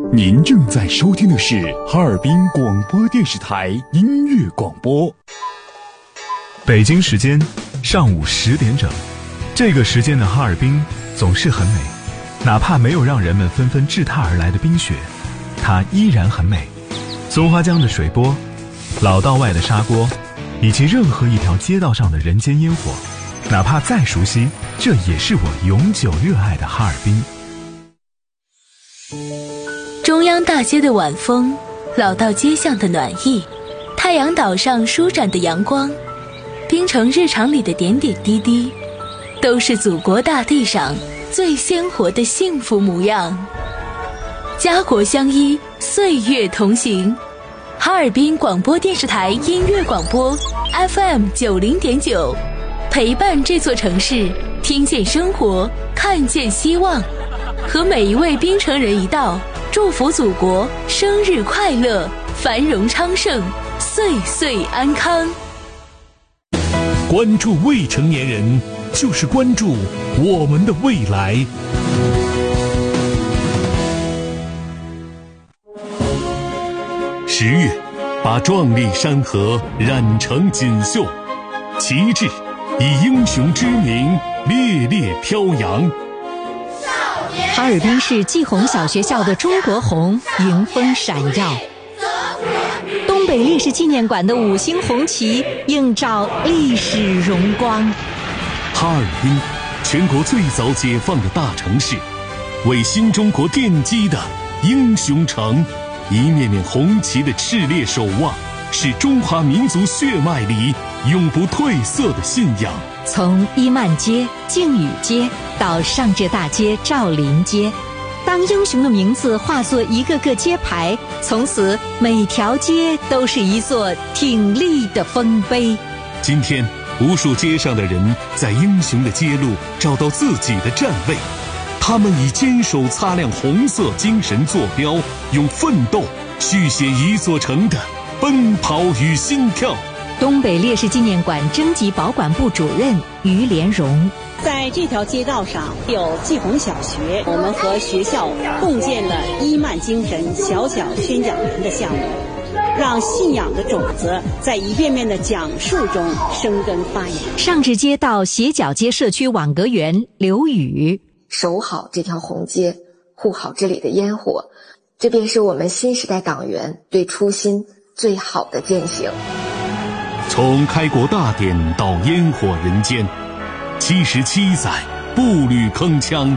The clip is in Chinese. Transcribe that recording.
您正在收听的是哈尔滨广播电视台音乐广播。 北京时间上午10点整，这个时间的哈尔滨总是很美，哪怕没有让人们纷纷掷踏而来的冰雪，它依然很美。松花江的水波，老道外的砂锅，以及任何一条街道上的人间烟火，哪怕再熟悉，这也是我永久热爱的哈尔滨。 中央大街的晚风，老道街巷的暖意，太阳岛上舒展的阳光，滨城日常里的点点滴滴，都是祖国大地上最鲜活的幸福模样。家国相依，岁月同行。哈尔滨广播电视台音乐广播 FM90.9， 陪伴这座城市，听见生活，看见希望。和每一位滨城人一道，祝福祖国生日快乐，繁荣昌盛，岁岁安康。 关注未成年人，就是关注我们的未来。10月，把壮丽山河染成锦绣，旗帜以英雄之名烈烈飘扬。 哈尔滨市季红小学校的中国红迎风闪耀，东北烈士纪念馆的5星红旗映照历史荣光。 哈尔滨，全国最早解放的大城市，为新中国奠基的英雄城，一面面红旗的炽烈守望，是中华民族血脉里永不褪色的信仰。 从伊曼街、靖宇街到上浙大街、赵林街，当英雄的名字化作一个个街牌，从此每条街都是一座挺立的丰碑。 今天，无数街上的人在英雄的街路找到自己的站位，他们以坚守擦亮红色精神坐标，用奋斗续写一座城的奔跑与心跳。 东北烈士纪念馆征集保管部主任于连荣， 在这条街道上有季红小学，我们和学校共建了伊曼精神小小宣讲员的项目，让信仰的种子在一遍遍的讲述中生根发芽。 上至街道斜角街社区网格员刘宇， 守好这条红街，护好这里的烟火，这便是我们新时代党员对初心最好的践行。 从开国大典到烟火人间，77载步履铿锵，